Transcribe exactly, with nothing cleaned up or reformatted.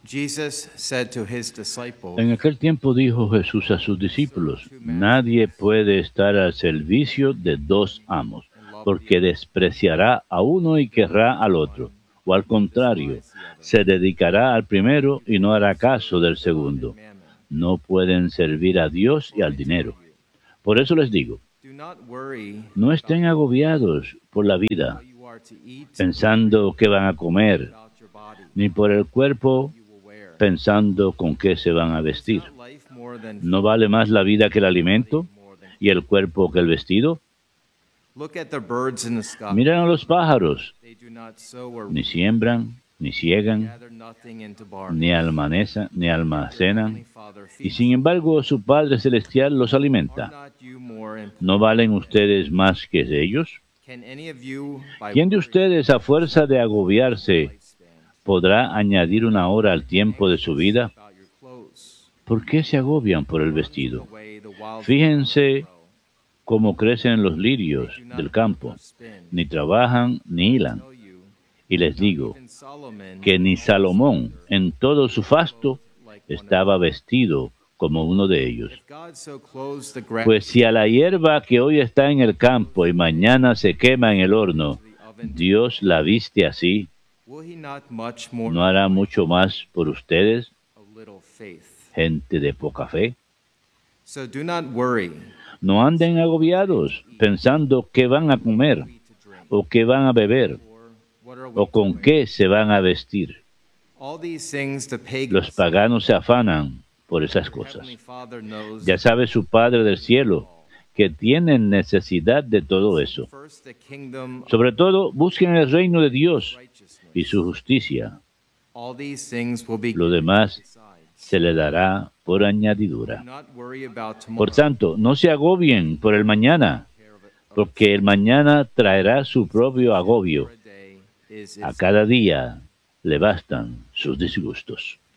Jesus said to his disciples, En aquel tiempo dijo Jesús a sus discípulos, nadie puede estar al servicio de dos amos, porque despreciará a uno y querrá al otro, o al contrario, se dedicará al primero y no hará caso del segundo. No pueden servir a Dios y al dinero. Por eso les digo, Do not worry no estén about agobiados por la how vida, you are to eat, pensando qué van a comer, about your body, ni por el cuerpo, you will wear. pensando con qué se van a Is vestir. not life more than ¿No food, vale más la vida que el alimento more than y el cuerpo que el vestido? Look at the birds in the sky. Miren a los pájaros, They do not sow or ni reap, siembran, ni ciegan, gather nothing into barns. ni almaneza- ni Your almacenan, heavenly Father y feeds sin embargo su Padre Celestial los Are alimenta. not you more important? ¿No valen ustedes más que ellos? Can any of you, by ¿Quién de worrying, ustedes, a fuerza de agobiarse, lifespan? podrá añadir una hora al tiempo de su vida? About your clothes. ¿Por qué se agobian por el vestido? The way the wild Fíjense flowers grow. cómo crecen los lirios They do not del work campo, or spin. ni trabajan ni hilan. Tell you, Y les digo even Solomon, que ni Salomón, en todo su fasto, estaba vestido como uno de ellos. if God so clothes the grass, Pues si a la hierba que hoy está en el campo y mañana se quema en el horno, the oven, Dios la viste así, will he not much more ¿no hará mucho más por ustedes, a little faith? gente de poca fe? So do not worry No anden agobiados pensando qué van a comer, what to drink, o qué van a beber, or what are we o con doing? qué se van a vestir. All these things the pagans, Los paganos se afanan por esas your cosas. heavenly Father knows. Ya sabe su Padre del cielo que tienen necesidad de todo eso. First the kingdom of Sobre todo, busquen el reino de Dios righteousness. y su justicia. All these things will be Lo given demás besides. se le dará por Do añadidura. not worry about Por tomorrow. tanto, no se agobien por el mañana, Care of it- of porque el mañana traerá su propio agobio. a day is A its cada día le bastan sus disgustos.